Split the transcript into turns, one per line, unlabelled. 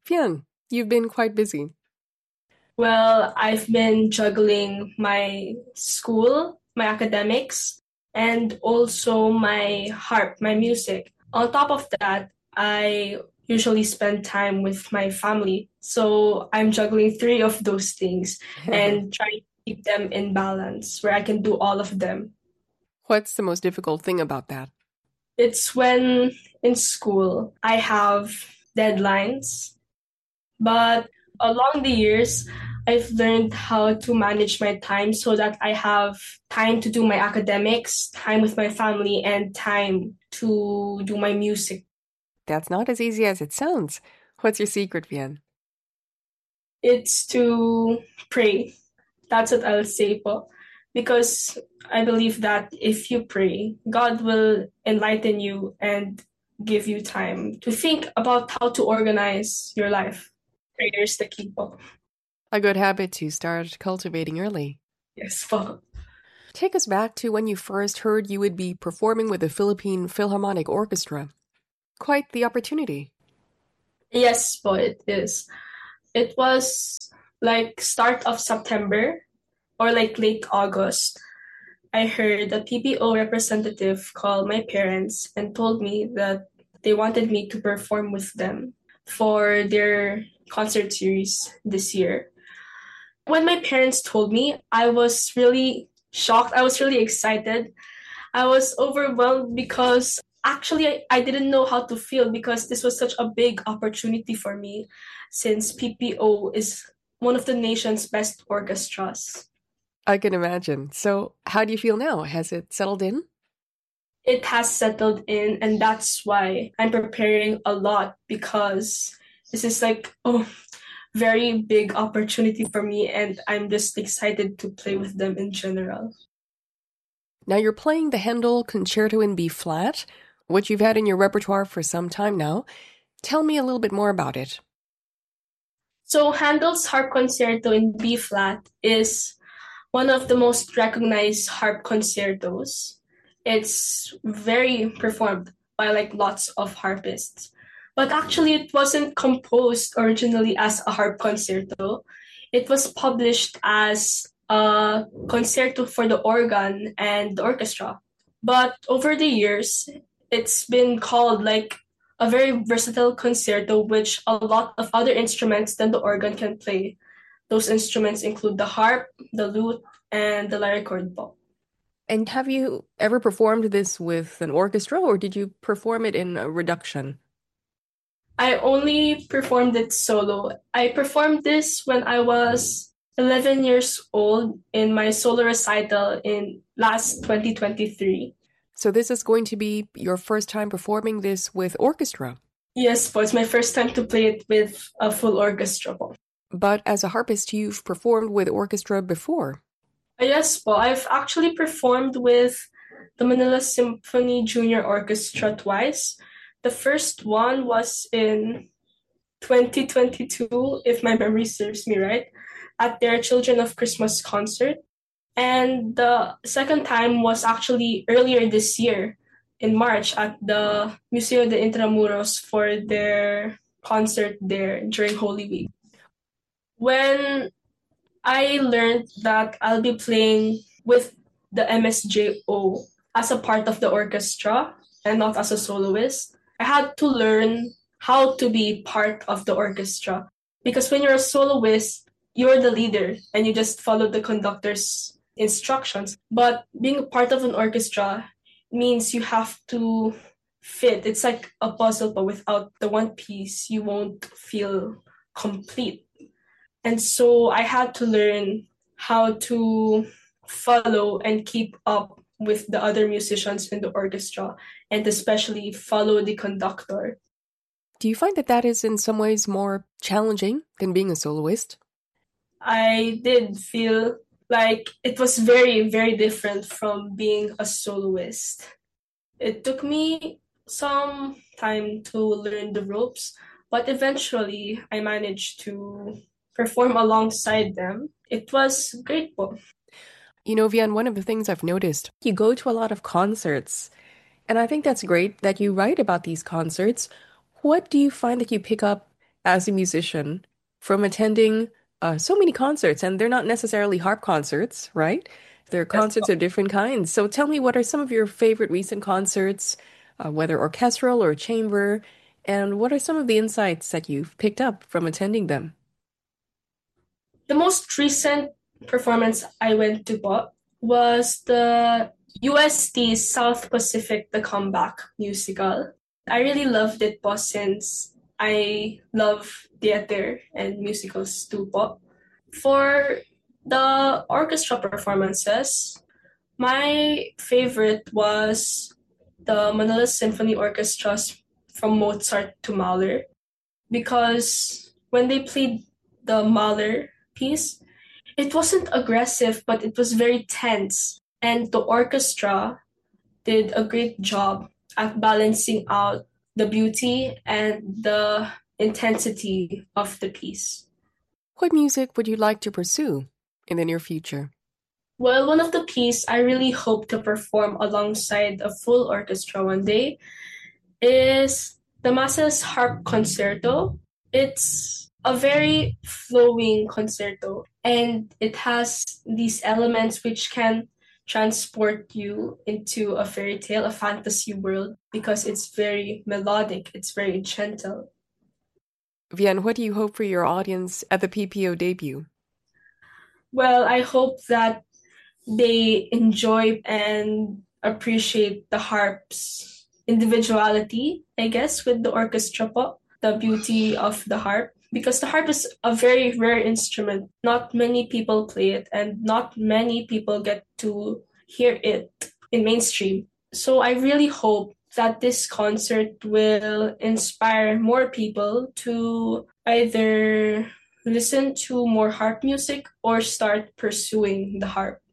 Fian, you've been quite busy.
Well, I've been juggling my school, my academics, and also my harp, my music. On top of that, I usually spend time with my family. So I'm juggling three of those things and trying to keep them in balance where I can do all of them.
What's the most difficult thing about that?
It's when in school I have deadlines. But along the years, I've learned how to manage my time so that I have time to do my academics, time with my family, and time to do my music.
That's not as easy as it sounds. What's your secret, Fian?
It's to pray. That's what I'll say po. Because I believe that if you pray, God will enlighten you and give you time to think about how to organize your life. Prayer is the key po.
A good habit to start cultivating early.
Yes po.
Take us back to when you first heard you would be performing with the Philippine Philharmonic Orchestra. Quite the opportunity.
Yes po, it is. It was like start of September or like late August. I heard a PPO representative call my parents and told me that they wanted me to perform with them for their concert series this year. When my parents told me, I was really shocked. I was really excited. I was overwhelmed because actually I didn't know how to feel because this was such a big opportunity for me since PPO is one of the nation's best orchestras.
I can imagine. So, how do you feel now? Has it settled in?
It has settled in, and that's why I'm preparing a lot because this is like very big opportunity for me and I'm just excited to play with them in general.
Now you're playing the Handel Concerto in B flat, which you've had in your repertoire for some time now. Tell me a little bit more about it.
So Handel's harp concerto in B flat is one of the most recognized harp concertos. It's very performed by like lots of harpists. But actually it wasn't composed originally as a harp concerto. It was published as a concerto for the organ and the orchestra. But over the years, it's been called like a very versatile concerto which a lot of other instruments than the organ can play. Those instruments include the harp, the lute, and the lyricord bow.
And have you ever performed this with an orchestra or did you perform it in a reduction?
I only performed it solo. I performed this when I was 11 years old in my solo recital in last 2023.
So this is going to be your first time performing this with orchestra.
Yes, po, it's my first time to play it with a full orchestra po.
But as a harpist, you've performed with orchestra before.
Yes po, I've actually performed with the Manila Symphony Junior Orchestra twice. The first one was in 2022, if my memory serves me right, at their Children of Christmas concert. And the second time was actually earlier this year in March at the Museo de Intramuros for their concert there during Holy Week. When I learned that I'll be playing with the MSJO as a part of the orchestra and not as a soloist, I had to learn how to be part of the orchestra. Because when you're a soloist, you're the leader and you just follow the conductor's instructions. But being a part of an orchestra means you have to fit. It's like a puzzle, but without the one piece, you won't feel complete. And so I had to learn how to follow and keep up with the other musicians in the orchestra and especially follow the conductor.
Do you find that that is in some ways more challenging than being a soloist?
I did feel like it was very, very different from being a soloist. It took me some time to learn the ropes, but eventually I managed to perform alongside them. It was great po.
You know, Vian, one of the things I've noticed, you go to a lot of concerts, and I think that's great that you write about these concerts. What do you find that you pick up as a musician from attending so many concerts, and they're not necessarily harp concerts, right? They're
Yes.
concerts of different kinds. So tell me, what are some of your favorite recent concerts, whether orchestral or chamber, and what are some of the insights that you've picked up from attending them?
The most recent performance I went to was the UST South Pacific The Comeback musical. I really loved it since I love theater and musicals too For the orchestra performances, my favorite was the Manila Symphony Orchestras from Mozart to Mahler because when they played the Mahler piece, it wasn't aggressive, but it was very tense. And the orchestra did a great job at balancing out the beauty and the intensity of the piece.
What music would you like to pursue in the near future?
Well, one of the pieces I really hope to perform alongside a full orchestra one day is the Massa's Harp Concerto. It's a very flowing concerto, and it has these elements which can transport you into a fairy tale, a fantasy world, because it's very melodic, it's very gentle.
Vian, what do you hope for your audience at the PPO debut?
Well, I hope that they enjoy and appreciate the harp's individuality, I guess, with the orchestra the beauty of the harp. Because the harp is a very rare instrument. Not many people play it, and not many people get to hear it in mainstream. So I really hope that this concert will inspire more people to either listen to more harp music or start pursuing the harp.